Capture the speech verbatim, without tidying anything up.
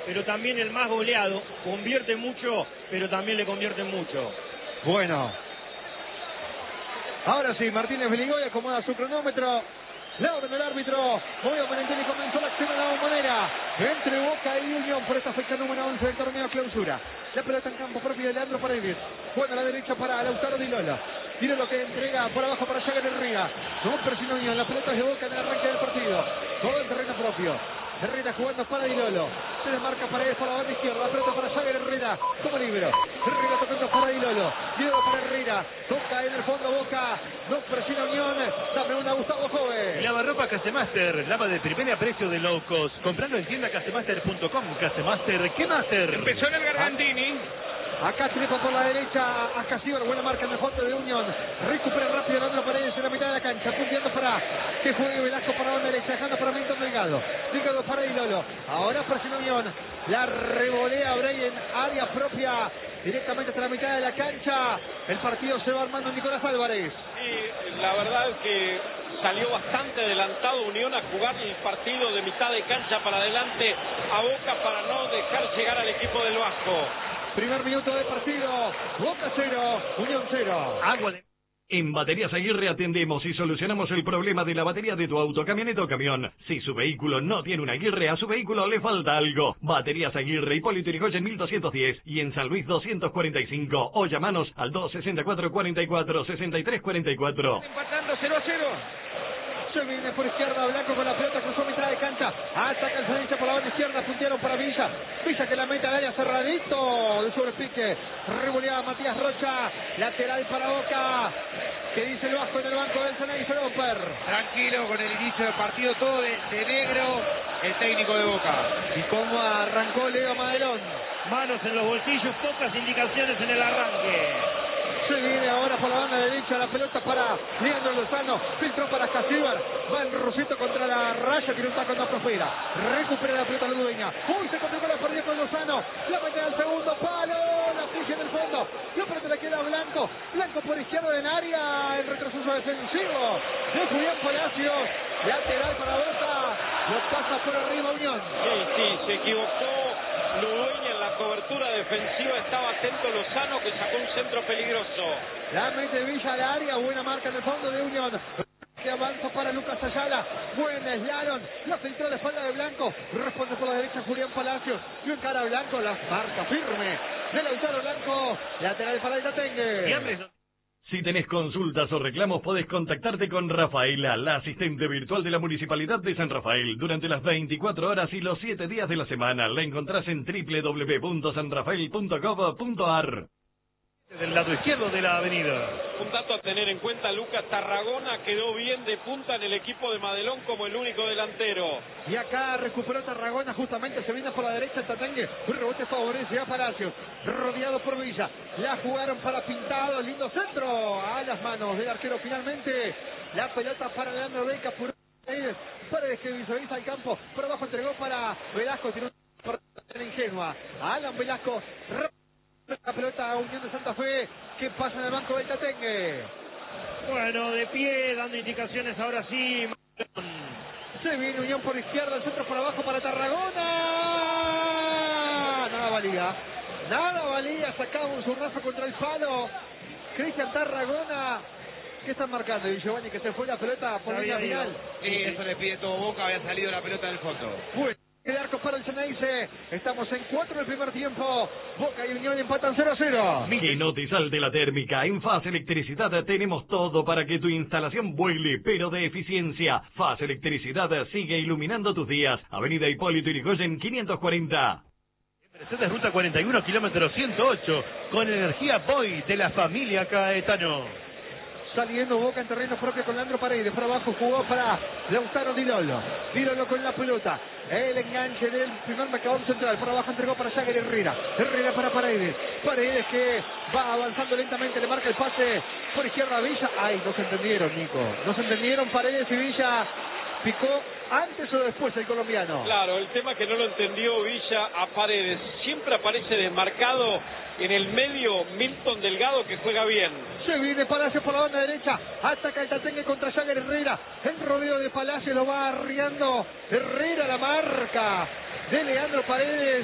pero también el más goleado. Convierte mucho, pero también le convierte mucho. Bueno. Ahora sí, Martínez Beligoy acomoda su cronómetro. La orden del árbitro. Movió Valentini, comenzó la acción de la bombonera entre Boca y Unión por esta fecha número once del torneo clausura. La pelota en campo propio de Leandro Paredes. Juega a la derecha para Lautaro Di Lolo. Di Lolo que entrega por abajo para Jagger Herrera. No presiona Unión. La pelota es de Boca en el arranque del partido. Todo en terreno propio. Herrera jugando para Di Lolo. Se desmarca Paredes por la banda izquierda. La pelota para Jagger Herrera. Como libero. Herrera tocando para Di Lolo. Di Lolo para Herrera. Toca en el fondo Boca. No presiona Unión. Dame una Gustavo Joven. Lavarropa Casemaster. Lava de primer precio de low cost. Comprando en tienda casemaster punto com. Casemaster. ¿Qué master? Empezó en el Gargantini. Acá trepa por la derecha a Casíbar, buena marca en el fondo de Unión. Recupera rápido Leandro Paredes en la mitad de la cancha, punteando para que juegue Velasco para la derecha, dejando para Milton Delgado. Delgado para Di Lolo. Ahora presiona Unión. La revolea Bray en área propia, directamente hasta la mitad de la cancha. El partido se va armando Nicolás Álvarez. Sí, la verdad es que salió bastante adelantado Unión a jugar el partido de mitad de cancha para adelante a Boca para no dejar llegar al equipo del Vasco. Primer minuto de partido, Boca cero, Unión cero. Agua de... En Baterías Aguirre atendemos y solucionamos el problema de la batería de tu auto, camioneta o camión. Si su vehículo no tiene una Aguirre, a su vehículo le falta algo. Baterías Aguirre, Hipólito Yrigoyen mil doscientos diez y en San Luis doscientos cuarenta y cinco. O llamanos al dos sesenta y cuatro cuarenta y cuatro, sesenta y tres cuarenta y cuatro. Empatando cero a cero. Se viene por izquierda Blanco con la pelota, cruzó mitad de cancha. Ataca el derecha por la banda izquierda, puntearon para Villa. Villa que la mete al área cerradito de sobrepique. Revoleaba Matías Rocha. Lateral para Boca. Que dice el Vasco en el banco del Ceney Feroper. Tranquilo con el inicio del partido, todo de, de negro el técnico de Boca. Y cómo arrancó Leo Madelón. Manos en los bolsillos, pocas indicaciones en el arranque. Se viene ahora por la banda derecha la pelota para Leandro Lozano. Filtró para Casíbar. Va el Rosito contra la raya. Tiene un taco en la profera. Recupera la pelota Ludueña. Uy, se complicó la pérdida con Lozano. La mete al segundo palo. La pilla en el fondo. La pelota le queda a Blanco. Blanco por izquierda en área. El retroceso defensivo de Julián Palacios. Lateral para Boca. Lo pasa por arriba Unión. Sí, sí, se equivocó Ludueña en la cobertura defensiva. Estaba atento Lozano que sacó un centro peligroso. La mete Villa al área, buena marca en el fondo de Unión. Que avanza para Lucas Ayala. Buena Slaron. La filtró a la espalda de Blanco. Responde por la derecha Julián Palacios. Y encara a Blanco. La marca firme de Lautaro Blanco. Lateral para el Tatengue. Si tenés consultas o reclamos, podés contactarte con Rafaela, la asistente virtual de la Municipalidad de San Rafael, durante las veinticuatro horas y los siete días de la semana. La encontrás en doble u doble u doble u punto san rafael punto gov punto ar. Del lado izquierdo de la avenida. Un dato a tener en cuenta, Lucas Tarragona quedó bien de punta en el equipo de Madelón como el único delantero. Y acá recuperó Tarragona, justamente se viene por la derecha el Tatengue. Un rebote favorece a Palacios, rodeado por Villa. La jugaron para Pintado, lindo centro a las manos del arquero finalmente. La pelota para Leandro Beca, Paredes, Paredes que visualiza el campo. Por abajo entregó para Velasco, tiene una ingenua. Alan Velasco. La pelota a Unión de Santa Fe, que pasa en el banco del Tatengue. Bueno, de pie, dando indicaciones ahora sí. Se viene Unión por izquierda, el centro por abajo para Tarragona. Nada valía. Nada valía, sacaba un zurrazo contra el palo. Cristian Tarragona. ¿Qué están marcando? Y Giovanni que se fue la pelota por línea final. Sí, eso le pide todo Boca, había salido la pelota del fondo. Bueno. El arco para el Ceneice. Estamos en cuatro del primer tiempo. Boca y Unión empatan cero a cero. Que no te salte la térmica. En Faz Electricidad tenemos todo para que tu instalación vuele, pero de eficiencia. Faz Electricidad sigue iluminando tus días. Avenida Hipólito Yrigoyen quinientos cuarenta. Mercedes Ruta cuarenta y uno, kilómetro ciento ocho, con energía Boy de la familia Caetano. Saliendo Boca en terreno propio con Leandro Paredes. Por abajo jugó para Lautaro Di Lolo. Di Lolo con la pelota. El enganche del primer marcador central. Por abajo entregó para Jagger Herrera. Herrera para Paredes. Paredes que va avanzando lentamente. Le marca el pase por izquierda a Villa. Ay, no se entendieron, Nico. No se entendieron Paredes y Villa. Picó antes o después el colombiano. Claro, el tema que no lo entendió Villa a Paredes. Siempre aparece desmarcado en el medio Milton Delgado, que juega bien. Se viene Palacios por la banda derecha. Ataca el Tatengue contra Jagger Herrera. El rodeo de Palacios lo va arriando. Herrera la marca de Leandro Paredes.